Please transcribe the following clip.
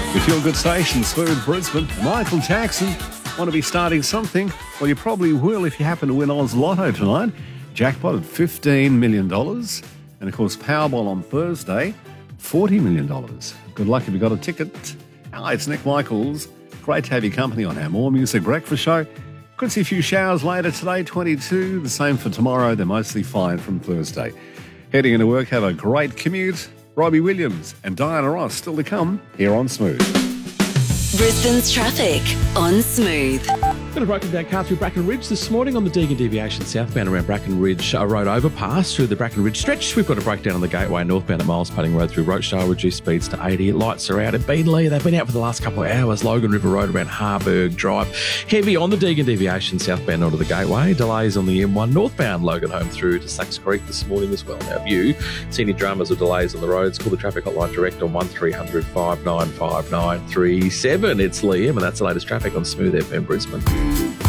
Your feel-good station, Smooth Brisbane. Michael Jackson. Want to be starting something? Well, you probably will if you happen to win Oz Lotto tonight. Jackpot at $15 million. And, of course, Powerball on Thursday, $40 million. Good luck if you got a ticket. Hi, it's Nick Michaels. Great to have your company on our More Music Breakfast Show. Could see a few showers later today, 22. The same for tomorrow. They're mostly fine from Thursday. Heading into work, have a great commute. Robbie Williams and Diana Ross still to come here on Smooth. Brisbane's traffic on Smooth. Got a broken down car through Bracken Ridge this morning on the Deagon Deviation southbound around Bracken Ridge Road overpass through the Bracken Ridge stretch. We've got a breakdown on the Gateway northbound at Miles Padding Road through Rochdale, reduced speeds to 80. Lights are out at Beanley. They've been out for the last couple of hours. Logan River Road around Harburg Drive. Heavy on the Deagon Deviation southbound onto the Gateway. Delays on the M1 northbound Logan Home through to Sacks Creek this morning as well. Now, if you see any dramas or delays on the roads, call the traffic hotline direct on 1300 595 937. It's Liam, and that's the latest traffic on Smooth FM Brisbane.